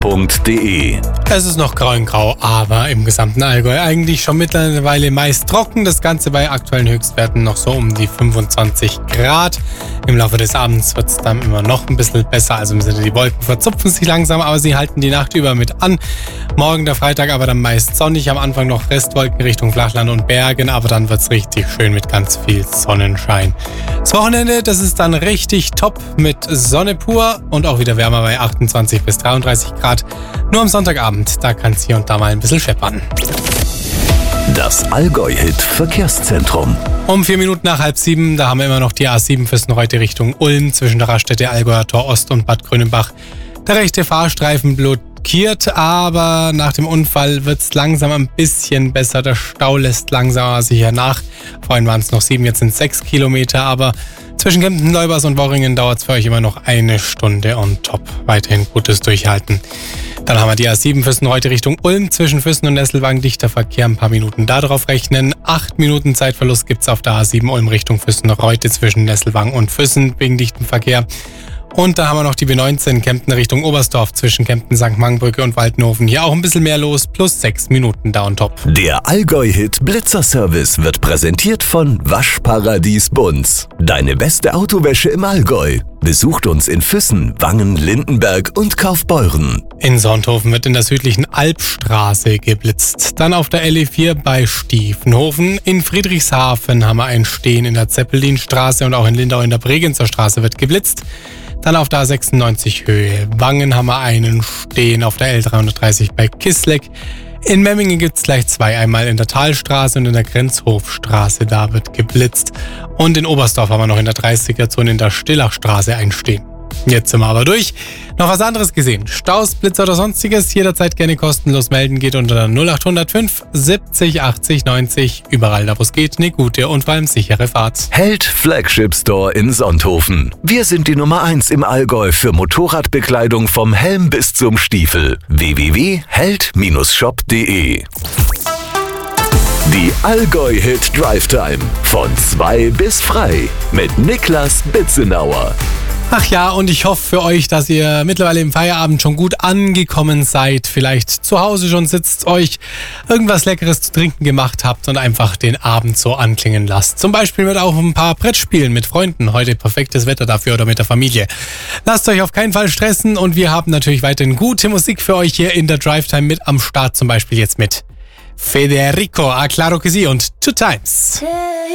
Es ist noch grau in grau, aber im gesamten Allgäu eigentlich schon mittlerweile meist trocken. Das Ganze bei aktuellen Höchstwerten noch so um die 25 Grad. Im Laufe des Abends wird es dann immer noch ein bisschen besser. Also im Sinne, die Wolken verzupfen sich langsam, aber sie halten die Nacht über mit an. Morgen der Freitag aber dann meist sonnig. Am Anfang noch Restwolken Richtung Flachland und Bergen, aber dann wird es richtig schön mit ganz viel Sonnenschein. Das Wochenende, das ist dann richtig top mit Sonne pur und auch wieder wärmer bei 28 bis 33 Grad. Nur am Sonntagabend, da kann es hier und da mal ein bisschen scheppern. Das Allgäu-Hit Verkehrszentrum. Um 4 Minuten nach 6:30, da haben wir immer noch die A7 Füssen-Reute Richtung Ulm zwischen der Raststätte Allgäuer Tor Ost und Bad Grönenbach. Der rechte Fahrstreifen blockiert, aber nach dem Unfall wird es langsam ein bisschen besser. Der Stau lässt langsamer sicher nach. Vorhin waren es noch 7, jetzt sind es 6 Kilometer, aber zwischen Kempten, Leubers und Worringen dauert es für euch immer noch 1 Stunde on top. Weiterhin gutes Durchhalten. Dann haben wir die A7 Füssen-Reute Richtung Ulm zwischen Füssen und Nesselwang. Dichter Verkehr, ein paar Minuten da drauf rechnen. 8 Minuten Zeitverlust gibt es auf der A7 Ulm Richtung Füssen-Reute zwischen Nesselwang und Füssen wegen dichtem Verkehr. Und da haben wir noch die B19 Kempten Richtung Oberstdorf zwischen Kempten, St. Mangenbrücke und Waldenhofen. Hier auch ein bisschen mehr los, plus 6 Minuten da on top. Der Allgäu-Hit Blitzerservice wird präsentiert von Waschparadies Bunz. Deine beste Autowäsche im Allgäu. Besucht uns in Füssen, Wangen, Lindenberg und Kaufbeuren. In Sonthofen wird in der südlichen Albstraße geblitzt. Dann auf der LE4 bei Stiefenhofen. In Friedrichshafen haben wir ein Stehen in der Zeppelinstraße und auch in Lindau in der Bregenzer Straße wird geblitzt. Dann auf der A96 Höhe Wangen haben wir einen Stehen auf der L330 bei Kisleck. In Memmingen gibt es gleich 2, einmal in der Talstraße und in der Grenzhofstraße, da wird geblitzt. Und in Oberstdorf haben wir noch in der 30er-Zone in der Stillachstraße ein Stehen. Jetzt sind wir aber durch. Noch was anderes gesehen? Staus, Blitzer oder sonstiges? Jederzeit gerne kostenlos melden. Geht unter der 0805 70 80 90. Überall da, wo es geht, eine gute und vor allem sichere Fahrt. Held Flagship Store in Sonthofen. Wir sind die Nummer 1 im Allgäu für Motorradbekleidung vom Helm bis zum Stiefel. www.held-shop.de. Die Allgäu-Hit Drive Time. Von 2 bis frei. Mit Niklas Bitzenauer. Ach ja, und ich hoffe für euch, dass ihr mittlerweile im Feierabend schon gut angekommen seid. Vielleicht zu Hause schon sitzt, euch irgendwas Leckeres zu trinken gemacht habt und einfach den Abend so anklingen lasst. Zum Beispiel mit auch ein paar Brettspielen mit Freunden. Heute perfektes Wetter dafür oder mit der Familie. Lasst euch auf keinen Fall stressen und wir haben natürlich weiterhin gute Musik für euch hier in der Drive Time mit am Start. Zum Beispiel jetzt mit Federico, claro que sí und Two Times.